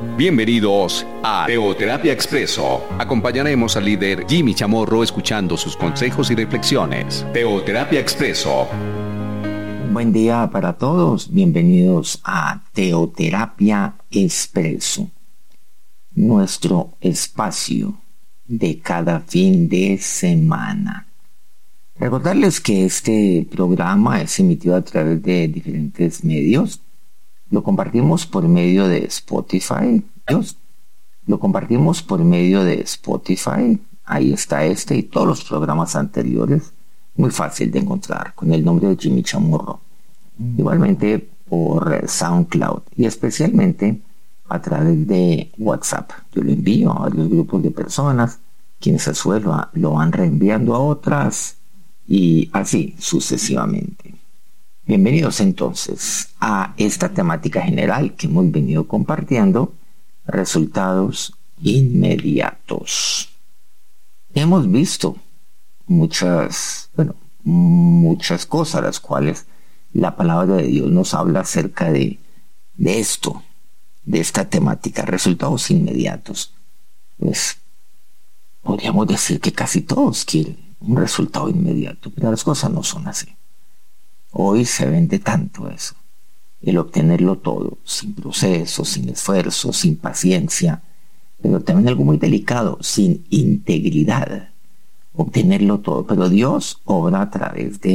Bienvenidos a Teoterapia Expreso. Acompañaremos al líder Jimmy Chamorro escuchando sus consejos y reflexiones. Teoterapia Expreso. Buen día para todos. Bienvenidos a Teoterapia Expreso, nuestro espacio de cada fin de semana. Recordarles que este programa es emitido a través de diferentes medios. Lo compartimos por medio de Spotify. Ahí está este y todos los programas anteriores. Muy fácil de encontrar con el nombre de Jimmy Chamorro. Igualmente por SoundCloud y especialmente a través de WhatsApp. Yo lo envío a varios grupos de personas, quienes a su vez lo van reenviando a otras y así sucesivamente. Bienvenidos entonces a esta temática general que hemos venido compartiendo, resultados inmediatos. Hemos visto muchas cosas, las cuales la palabra de Dios nos habla acerca de esto, de esta temática, resultados inmediatos. Pues podríamos decir que casi todos quieren un resultado inmediato, pero las cosas no son así. Hoy se vende tanto eso, el obtenerlo todo, sin proceso, sin esfuerzo, sin paciencia, pero también algo muy delicado, sin integridad, obtenerlo todo. Pero Dios obra a través de